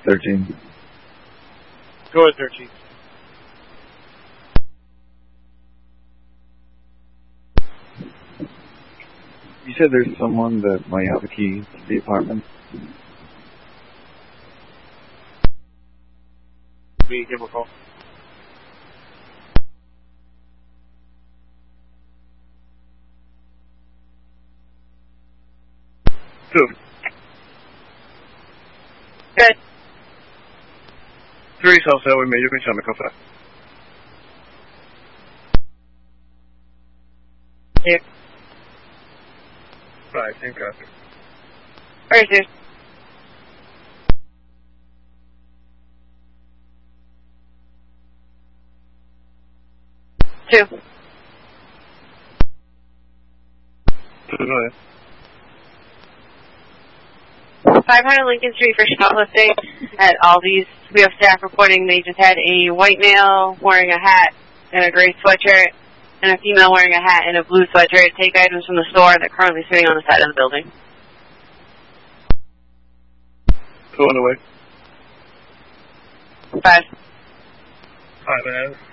13. Go ahead, 13. You said there's someone that might have a key to the apartment? We give a call. Two. Good. 3 South Elway Major Benjamin, come back. Here. 5, same traffic. Where's yours? Two. Go ahead. 500 Lincoln Street for shoplifting at Aldi's. We have staff reporting they just had a white male wearing a hat and a gray sweatshirt and a female wearing a hat and a blue sweatshirt take items from the store that are currently sitting on the side of the building. Go on the way. 5. 5 and